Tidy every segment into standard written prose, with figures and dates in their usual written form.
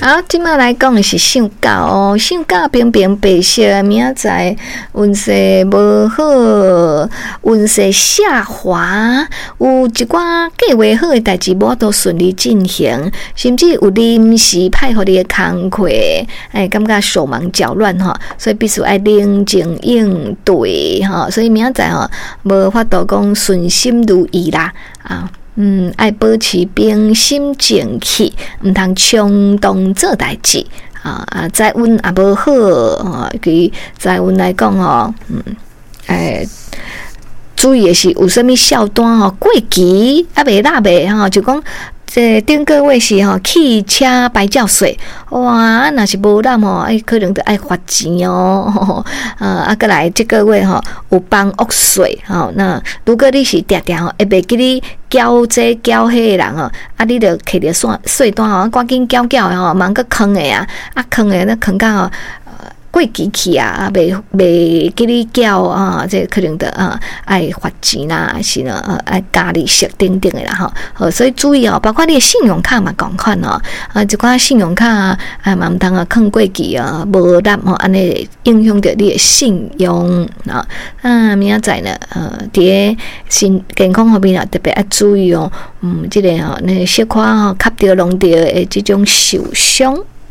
好，今麦来讲的是性格哦，性格平平白色，明仔运势无好，运势下滑，有一寡计划好的代志无都顺利进行，甚至有临时派互你的工课，感觉手忙脚乱哈，所以必须爱冷静应对哈，所以明仔无法度讲顺心如意啦啊。爱保持平心静气，唔通冲动做代志财运也无好对财运来讲注意的是有啥物孝端过期未纳卖就讲。这顶个月是汽车牌照税，哇，若是无纳可能就爱罚钱哦。过来这个月有房屋税那如果你是常常会袂记你缴这缴迄的人你就摕着税单赶紧缴忙个坑的坑的那坑到过期去未记你缴这可能的爱罚钱啦，是呢爱加利息等等的啦所以注意包括你的信用卡嘛共款一寡信用卡嘛毋通坑过期无纳安尼影响到你的信用明仔载呢伫身健康方面特别要注意这个那小可吸着弄着的这种受伤。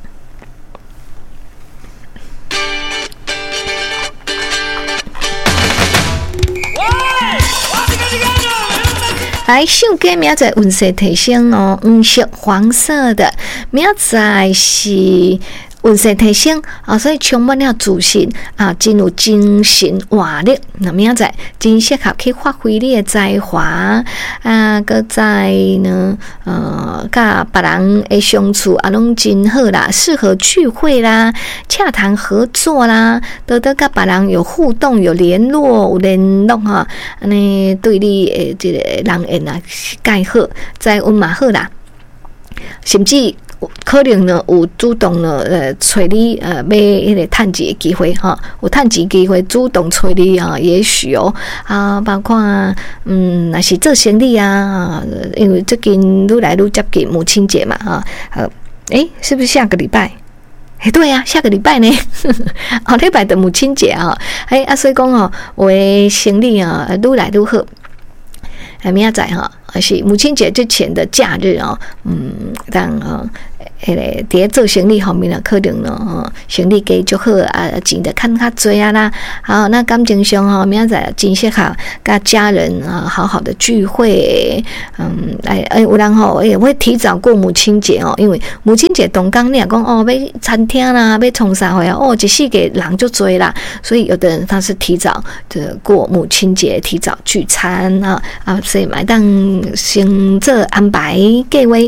来，手机明仔载运势提升黄色、黄色的明仔载是运势提升所以充满了自信真有精神活力。那明仔载真适合去发挥你的才华搁再呢甲别人的相处拢真好啦，适合聚会啦、洽谈合作啦，都甲别人有互动、有联络、有联络安尼对你的这个人缘介好，再运嘛好啦，甚至。可能呢有主动呢找你买迄个趁钱的机会有趁钱机会主动找你也许包括若是做生意因为最近愈来愈接近母亲节嘛是不是下个礼拜？对呀，下个礼拜呢礼拜的母亲节所以讲有的生意愈来愈好。明仔载是母亲节之前的假日当伫做生意方面可能生意加足好钱就看较多啦。好，那感情上明仔载真适合跟家人好好的聚会。有人会提早过母亲节因为母亲节当天你也讲要餐厅啦，要创啥会一世界人就多啦，所以有的人他是提早的过母亲节，提早聚餐所以买当先做安排计划。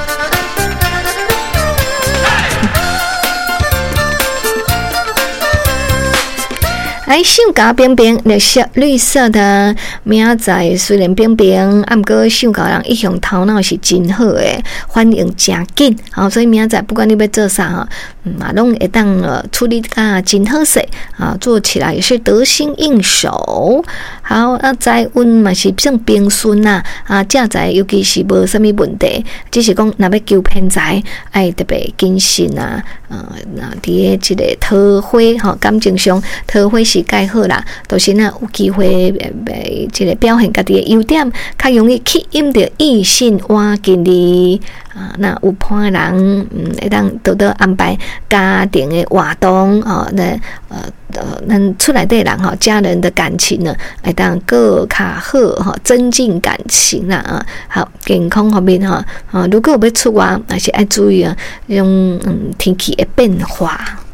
来，手甲冰冰绿色的明仔载虽然冰冰不过手甲人一向头脑是真好的，反应真紧所以明仔载不管你要做啥拢会当处理真好势做起来也是得心应手。好，财运嘛是算平顺正财尤其是无啥物问题，只是讲若要求偏财爱特别谨慎伫这个桃花感情上桃花是介好啦，就是有机会这个表现家己的优点，较容易吸引到异性换进你那有伴的人会当多多安排家庭的活动咱厝内底人家人的感情呢会当更较好增进感情啦好，健康方面如果有要出外还是要注意种天气的变化。